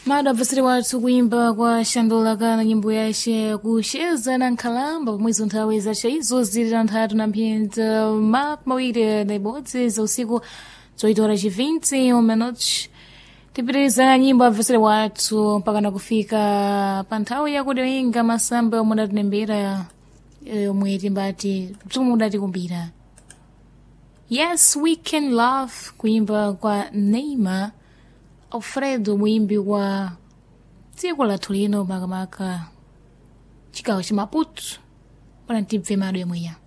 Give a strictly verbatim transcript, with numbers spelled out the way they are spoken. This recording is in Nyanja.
Mada vasiri watu kuimba kwa shandolaka na nyimbo yashe kusheza na nkhalamba pomwezo nthawi zace izo zili na nthatu na mphindi ma mawiri na ibodzi za usiku zoitora chivintsi minutos tipitiriza na nyimbo avasiri watu mpaka na kufika pa nthawi yakuti oyinga masamba omwe adatinembera omwe timbati mtumwe udatikumbira. Yes, we can love kuimba kwa Neymar Alfredo mwimbi wa dziko lathu lino makamaka chigawo cha Maputo pana tibve mado yomweya.